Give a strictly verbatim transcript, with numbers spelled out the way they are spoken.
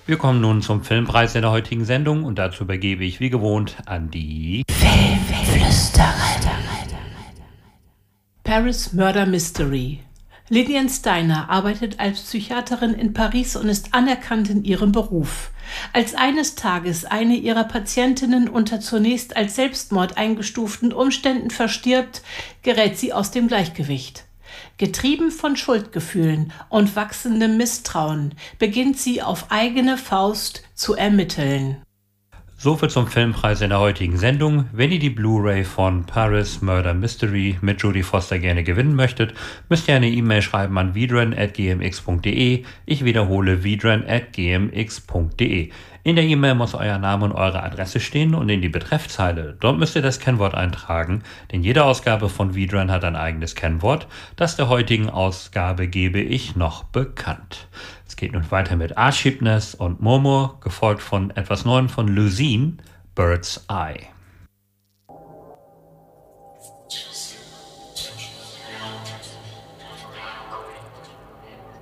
Wir kommen nun zum Filmpreis in der heutigen Sendung und dazu übergebe ich wie gewohnt an die Filmflüsterer. Paris Murder Mystery. Lillian Steiner arbeitet als Psychiaterin in Paris und ist anerkannt in ihrem Beruf. Als eines Tages eine ihrer Patientinnen unter zunächst als Selbstmord eingestuften Umständen verstirbt, gerät sie aus dem Gleichgewicht. Getrieben von Schuldgefühlen und wachsendem Misstrauen beginnt sie auf eigene Faust zu ermitteln. Soviel zum Filmpreis in der heutigen Sendung. Wenn ihr die Blu-ray von Paris Murder Mystery mit Jodie Foster gerne gewinnen möchtet, müsst ihr eine E-Mail schreiben an vidran at g m x punkt d e. Ich wiederhole vidran at g m x punkt d e. In der E-Mail muss euer Name und eure Adresse stehen und in die Betreffzeile. Dort müsst ihr das Kennwort eintragen, denn jede Ausgabe von Vidran hat ein eigenes Kennwort. Das der heutigen Ausgabe gebe ich noch bekannt. Es geht nun weiter mit Archibness und Murmur, gefolgt von etwas Neuem von Lucine, Bird's Eye.